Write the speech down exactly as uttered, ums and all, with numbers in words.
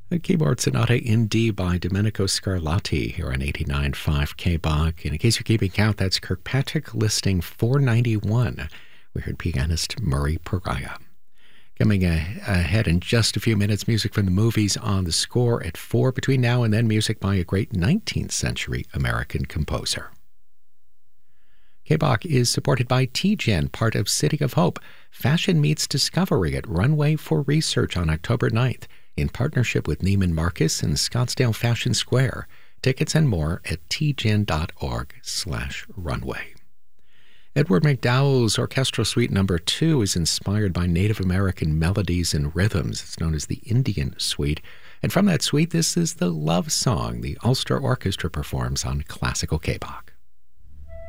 A keyboard sonata in D by Domenico Scarlatti here on eighty-nine point five K B O G. And in case you're keeping count, that's Kirkpatrick listing four ninety-one. We heard pianist Murray Pariah. Coming ahead in just a few minutes, music from the movies on the score at four. Between now and then, music by a great nineteenth century American composer. K B O G is supported by T Gen, part of City of Hope. Fashion meets discovery at Runway for Research on October ninth. In partnership with Neiman Marcus and Scottsdale Fashion Square. Tickets and more at tgen.org slash runway. Edward McDowell's Orchestral Suite Number two is inspired by Native American melodies and rhythms. It's known as the Indian Suite. And from that suite, this is the Love Song the Ulster Orchestra performs on Classical K B O G.